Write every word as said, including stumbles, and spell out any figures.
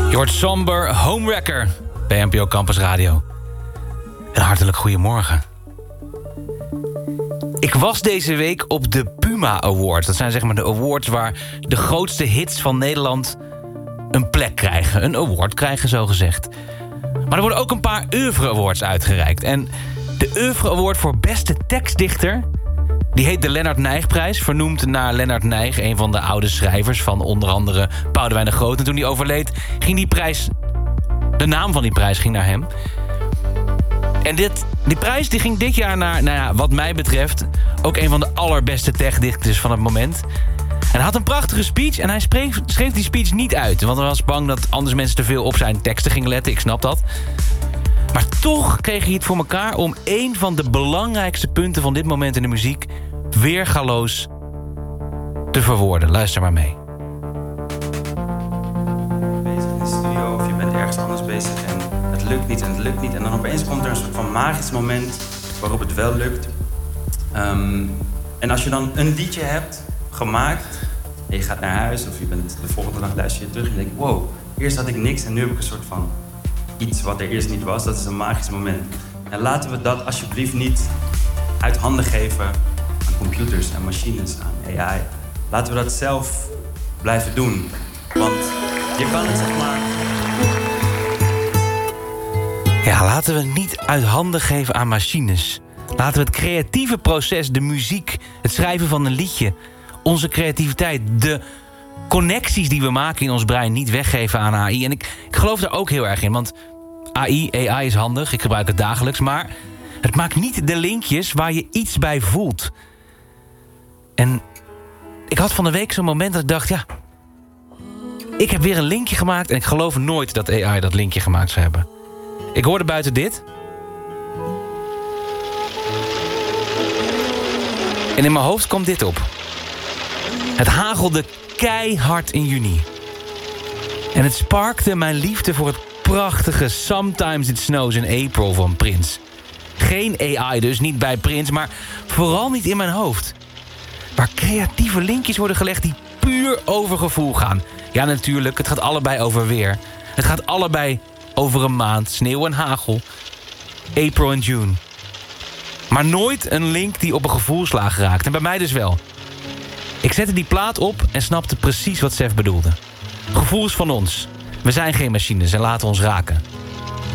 Je hoort Somber Homewrecker bij N P O Campus Radio. Een hartelijk goedemorgen. Ik was deze week op de Puma Awards. Dat zijn zeg maar de awards waar de grootste hits van Nederland een plek krijgen. Een award krijgen, zogezegd. Maar er worden ook een paar oeuvre awards uitgereikt. En de oeuvre award voor beste tekstdichter, die heet de Lennart Nijgprijs, vernoemd naar Lennart Nijg, een van de oude schrijvers van onder andere Boudewijn de Groot. En toen hij overleed, ging die prijs, de naam van die prijs ging naar hem. En dit, die prijs die ging dit jaar naar, nou ja, wat mij betreft, ook een van de allerbeste tekstdichters van het moment. En hij had een prachtige speech en hij schreef, schreef die speech niet uit. Want hij was bang dat anders mensen te veel op zijn teksten gingen letten, ik snap dat. Maar toch kreeg hij het voor elkaar om een van de belangrijkste punten van dit moment in de muziek weergaloos te verwoorden. Luister maar mee. Bezig in de studio of je bent ergens anders bezig en het lukt niet en het lukt niet. En dan opeens komt er een soort van magisch moment waarop het wel lukt. Um, en als je dan een liedje hebt gemaakt en je gaat naar huis of je bent de volgende dag luister je terug en je denkt, wow, eerst had ik niks en nu heb ik een soort van iets wat er eerst niet was. Dat is een magisch moment. En laten we dat alsjeblieft niet uit handen geven aan computers en machines, aan A I. Laten we dat zelf blijven doen. Want je kan het, zeg maar... Ja, laten we het niet uit handen geven aan machines. Laten we het creatieve proces, de muziek, het schrijven van een liedje, onze creativiteit, de connecties die we maken in ons brein niet weggeven aan A I. En ik, ik geloof daar ook heel erg in, want A I, A I is handig, ik gebruik het dagelijks, maar het maakt niet de linkjes waar je iets bij voelt. En ik had van de week zo'n moment dat ik dacht, ja, ik heb weer een linkje gemaakt en ik geloof nooit dat A I dat linkje gemaakt zou hebben. Ik hoorde buiten dit. En in mijn hoofd kwam dit op. Het hagelde keihard in juni. En het sparkte mijn liefde voor het prachtige Sometimes It Snows in April van Prince. Geen A I dus, niet bij Prince, maar vooral niet in mijn hoofd. Waar creatieve linkjes worden gelegd die puur over gevoel gaan. Ja, natuurlijk, het gaat allebei over weer. Het gaat allebei over een maand, sneeuw en hagel. April en June. Maar nooit een link die op een gevoelslaag raakt. En bij mij dus wel. Ik zette die plaat op en snapte precies wat Sef bedoelde. Gevoel is van ons. We zijn geen machines en laten ons raken.